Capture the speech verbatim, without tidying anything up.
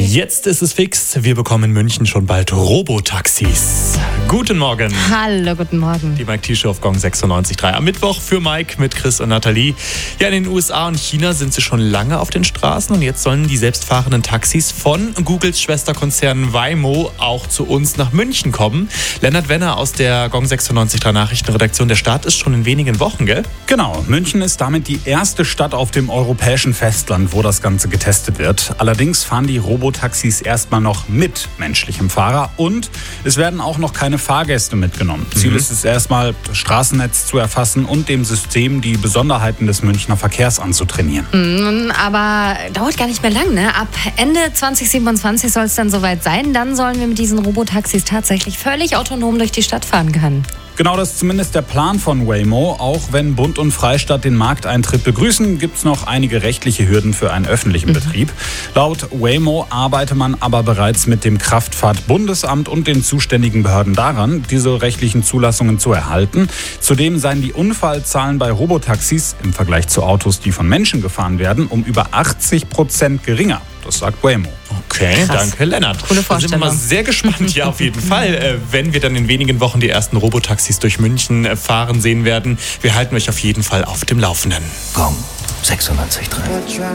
Jetzt ist es fix. Wir bekommen in München schon bald Robotaxis. Guten Morgen. Hallo, guten Morgen. Die Mike T-Show auf Gong sechsundneunzig Komma drei. Am Mittwoch für Mike mit Chris und Nathalie. Ja, in den U S A und China sind sie schon lange auf den Straßen und jetzt sollen die selbstfahrenden Taxis von Googles Schwesterkonzern Waymo auch zu uns nach München kommen. Lennart Wenner aus der Gong sechsundneunzig Komma drei Nachrichtenredaktion. Der Start ist schon in wenigen Wochen, gell? Genau. München ist damit die erste Stadt auf dem europäischen Festland, wo das Ganze getestet wird. Allerdings fahren die Robotaxis erstmal noch mit menschlichem Fahrer und es werden auch noch keine Fahrgäste mitgenommen. Mhm. Ziel ist es erstmal, das Straßennetz zu erfassen und dem System die Besonderheiten des Münchner Verkehrs anzutrainieren. Mhm, aber dauert gar nicht mehr lang, ne? Ab Ende zwanzig siebenundzwanzig soll es dann soweit sein. Dann sollen wir mit diesen Robotaxis tatsächlich völlig autonom durch die Stadt fahren können. Genau, das ist zumindest der Plan von Waymo. Auch wenn Bund und Freistaat den Markteintritt begrüßen, gibt es noch einige rechtliche Hürden für einen öffentlichen mhm. Betrieb. Laut Waymo arbeite man aber bereits mit dem Kraftfahrtbundesamt und den zuständigen Behörden daran, diese rechtlichen Zulassungen zu erhalten. Zudem seien die Unfallzahlen bei Robotaxis im Vergleich zu Autos, die von Menschen gefahren werden, um über achtzig Prozent geringer. Das sagt Waymo. Okay, krass. Danke, Lennart. Coole Da sind wir mal sehr gespannt, ja, auf jeden Fall, äh, wenn wir dann in wenigen Wochen die ersten Robotaxis durch München äh, fahren sehen werden. Wir halten euch auf jeden Fall auf dem Laufenden. Gong sechsundneunzig Komma drei.